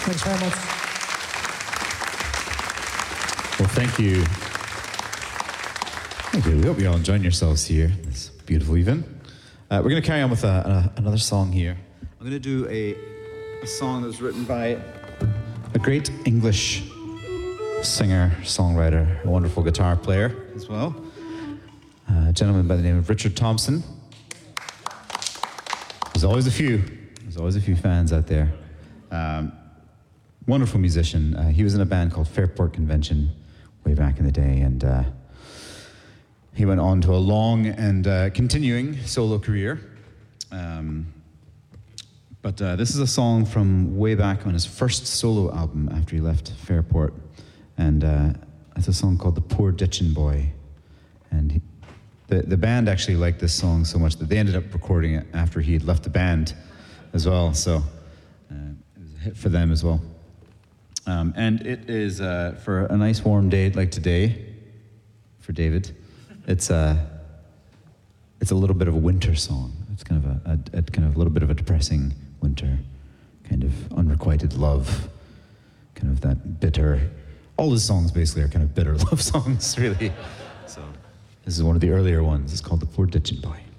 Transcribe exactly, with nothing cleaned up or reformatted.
Thanks very much. Well, thank you. Thank you. We hope you all enjoying yourselves here this beautiful evening. Uh, we're going to carry on with a, a, another song here. I'm going to do a, a song that was written by a great English singer, songwriter, a wonderful guitar player as well. Uh, a gentleman by the name of Richard Thompson. There's always a few. There's always a few fans out there. Um, wonderful musician. Uh, he was in a band called Fairport Convention way back in the day, and uh, he went on to a long and uh, continuing solo career. Um, but uh, this is a song from way back on his first solo album after he left Fairport, and uh, it's a song called "The Poor Ditchin' Boy." And he, the the band actually liked this song so much that they ended up recording it after he had left the band as well. So uh, it was a hit for them as well. Um, and it is uh, for a nice warm day like today, for David. It's a, it's a little bit of a winter song. It's kind of a, a, a kind of a little bit of a depressing winter, kind of unrequited love, kind of that bitter. All his songs basically are kind of bitter love songs, really. So this is one of the earlier ones. It's called "The Poor Ditchin' Boy."